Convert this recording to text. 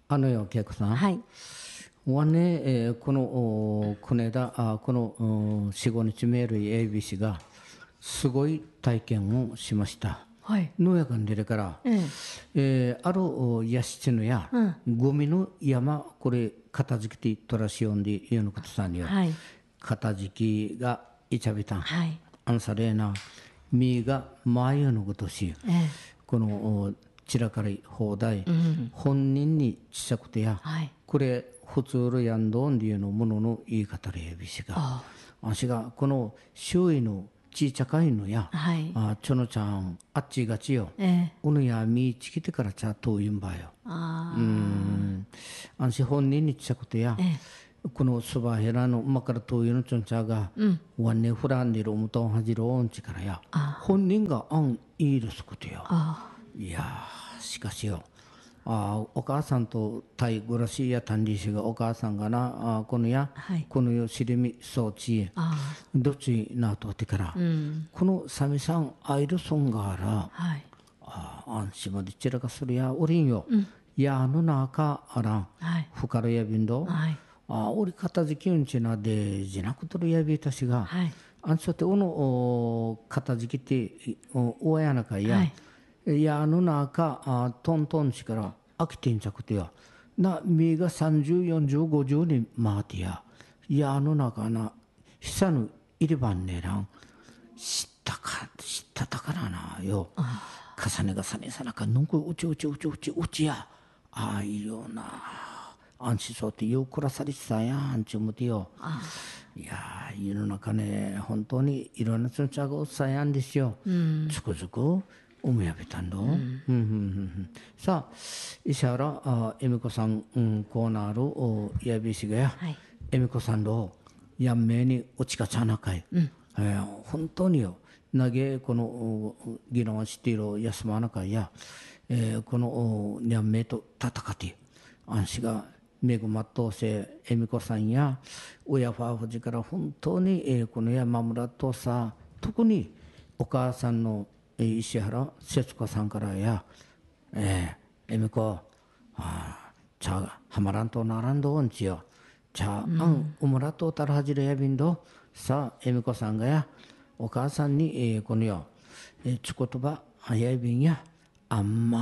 あのよ、恵子さん。 はい。 はね、この、この間、この、4、5日メール ABC が、すごい体験をしました。 はい。 農薬が出るから、ある屋敷のや、ゴミの山、これ、片付けてトラシオンで言うのことさんよ。 はい。 片付きがいちゃびたん。 はい。 アンサレーナ、みが前のことし、この、散らかり放題、本人にちさくてや、 はい。 これ普通のやんどんでいうのものの言い方でやびしが、あしがこの周囲のちいちゃかいのや、 はい。 ちょのちゃんあっちがちよ、 ええ。 うぬやみちきてからちゃというんばよ。 ああんし本人にちさくてや、このそばへらのまからというのちょんちゃが、わんねフランでるむとんはじろんちからや、本人があんいいですことよ。いやー、しかしよ、お母さんとタイ暮らしやたんりしがお母さんがな、このや、 はい。 このよしりみそうち、どっちなとってから、このさみさんアイルソンがあら、 はい。 安心までちらかするやおりんよ、やあのなかあらん、 はい。 ふかるやびんど、 はい。 おり片付きうんちなでじなくとるやびたしが、 はい。 あんそっておの片付きておやなかや、 はい。 いやあの中トントンしから飽きてんちゃくてやなみが30、40、50に回ってやいやあの中な久ぬいりばんねらん知ったたからなよ重ね重ねさなかのんこうちやああいうような安心そうってようくらさりさやんちゅうむてよいやー世の中ね本当にいろんなつんちゃがおっさやんですよつくづく思いやびたんど、さあ石原恵美子さん、コーナーるやびしがや、 はい。 恵美子さんのやんめいにおちかちゃなかい、本当によ投げこの議論している休まなかいや、このやんめいと戦って安心がめぐまっとうせ恵美子さんや親ファーフジから本当に、この山村とさ特にお母さんの石原節子さんからや、恵美子、ちゃはまらんとならんどんちよ。ちゃあんうむらとたらはじれやびんど。さあ、恵美子さんがや、お母さんに、このよ、ちことば、あやいびんや、あんま